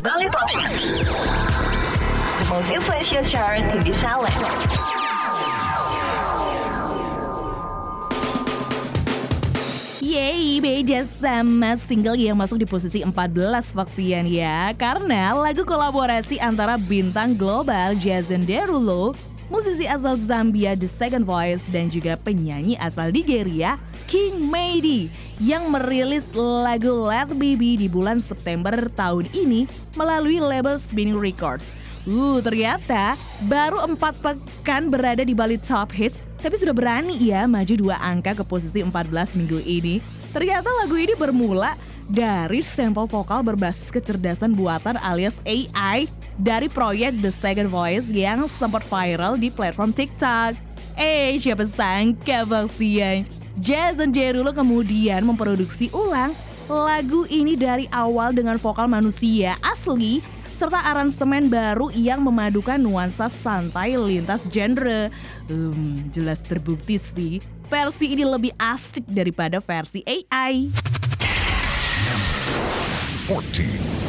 Bali Top, the most influential chart in the Salem. Yeay, beda sama single yang masuk di posisi 14 Foxian ya. Karena lagu kolaborasi antara bintang global Jason Derulo, musisi asal Zambia The Second Voice, dan juga penyanyi asal Nigeria King Mady yang merilis lagu Let Me Be di bulan September tahun ini melalui label Spinning Records. Ternyata baru 4 pekan berada di Bali Top Hits, tapi sudah berani ya maju 2 angka ke posisi 14 minggu ini. Ternyata lagu ini bermula dari sampel vokal berbasis kecerdasan buatan alias AI dari proyek The Second Voice yang sempat viral di platform TikTok. Siapa sangka Foxian, Jason Derulo kemudian memproduksi ulang lagu ini dari awal dengan vokal manusia asli serta aransemen baru yang memadukan nuansa santai lintas genre. Jelas terbukti sih, versi ini lebih asik daripada versi AI. 14.